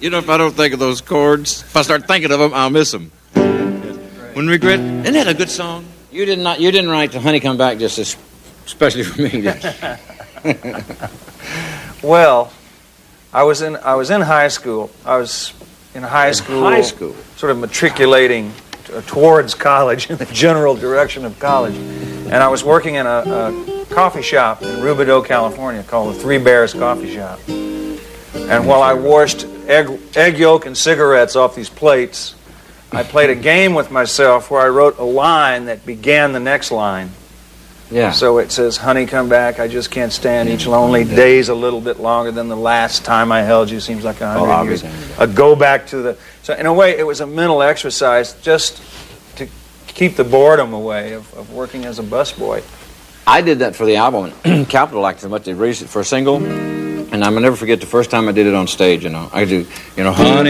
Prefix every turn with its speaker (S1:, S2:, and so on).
S1: You know, if I don't think of those chords, if I start thinking of them, I'll miss them. When regret, isn't that a good song?
S2: You didn't write "Honey Come Back" just especially for me.
S3: Well, I was in high school. I was in high school, sort of matriculating towards college in the general direction of college, and I was working in a coffee shop in Rubidoux, California, called the Three Bears Coffee Shop. And while I washed egg yolk and cigarettes off these plates, I played a game with myself where I wrote a line that began the next line.
S2: Yeah.
S3: So it says, "Honey, come back. I just can't stand each lonely day's a little bit longer than the last time I held you. Seems like 100 years. A go back to the." So in a way, it was a mental exercise just to keep the boredom away of working as a busboy.
S2: I did that for the album. Capitol liked it so much they released it for a single, and I'm gonna never forget the first time I did it on stage. I do, honey.